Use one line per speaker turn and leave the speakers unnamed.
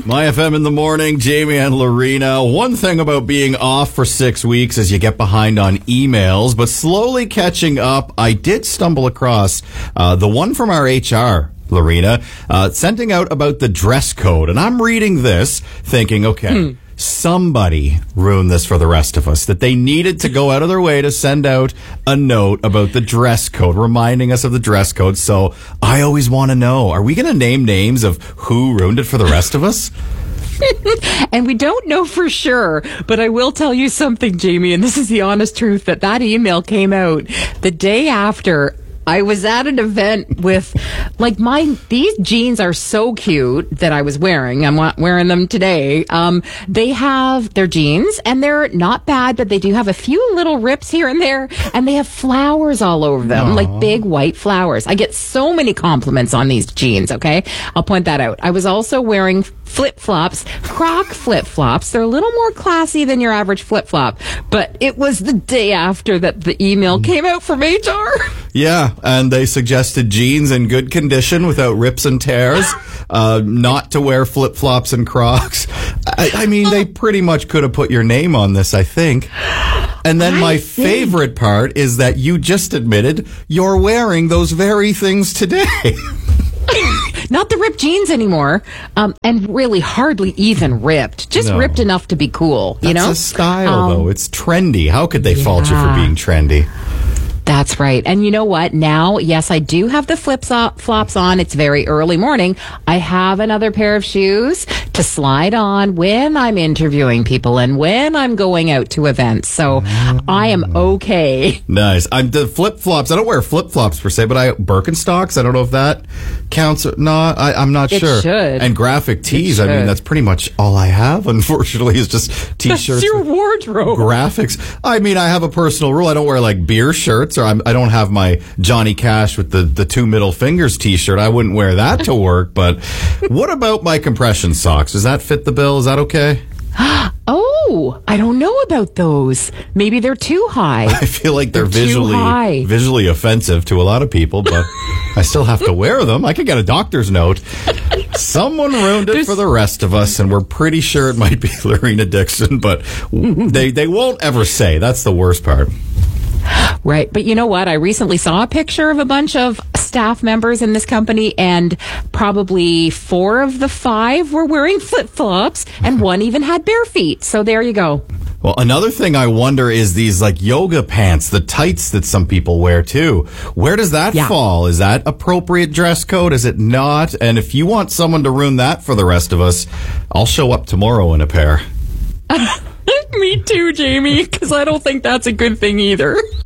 My FM in the morning, Jamie and Lorena. One thing about being off for 6 weeks is you get behind on emails, but slowly catching up, I did stumble across the one from our HR, Lorena, sending out about the dress code. And I'm reading this thinking, okay, somebody ruined this for the rest of us, that they needed to go out of their way to send out a note about the dress code, reminding us of the dress code. So I always want to know, are we going to name names of who ruined it for the rest of us?
And we don't know for sure, but I will tell you something, Jamie, and this is the honest truth, that email came out the day after I was at an event with, these jeans are so cute that I was wearing. I'm wearing them today. They're jeans and they're not bad, but they do have a few little rips here and there, and they have flowers all over them, like big white flowers. I get so many compliments on these jeans, okay? I'll point that out. I was also wearing flip-flops, Croc flip-flops. They're a little more classy than your average flip-flop, but it was the day after that the email came out from HR.
Yeah, and they suggested jeans in good condition without rips and tears, not to wear flip-flops and Crocs. I mean, they pretty much could have put your name on this, I think. And then my favorite part is that you just admitted you're wearing those very things today.
Not the ripped jeans anymore, and really hardly even ripped. Just ripped enough to be cool, you know?
That's a style, though. It's trendy. How could they fault you for being trendy?
That's right. And you know what? Now, yes, I do have the flops on. It's very early morning. I have another pair of shoes to slide on when I'm interviewing people and when I'm going out to events. So I am okay.
Nice. I'm the flip-flops. I don't wear flip-flops per se, but Birkenstocks. I don't know if that counts or not. I'm not sure.
It should.
And graphic tees. I mean, that's pretty much all I have, unfortunately, is just T-shirts.
That's your wardrobe.
Graphics. I mean, I have a personal rule. I don't wear beer shirts, or I don't have my Johnny Cash with the two middle fingers T-shirt. I wouldn't wear that to work. But what about my compression socks? Does that fit the bill? Is that okay?
Oh, I don't know about those. Maybe they're too high.
I feel like they're visually offensive to a lot of people, but I still have to wear them. I could get a doctor's note. Someone ruined it for the rest of us, and we're pretty sure it might be Lorena Dixon, but they won't ever say. That's the worst part.
Right. But you know what? I recently saw a picture of a bunch of staff members in this company, and probably 4 of the 5 were wearing flip-flops, and 1 even had bare feet. So there you go.
Well, another thing I wonder is these yoga pants, the tights that some people wear too. Where does that fall? Is that appropriate dress code? Is it not? And if you want someone to ruin that for the rest of us, I'll show up tomorrow in a pair.
Me too, Jamie, because I don't think that's a good thing either.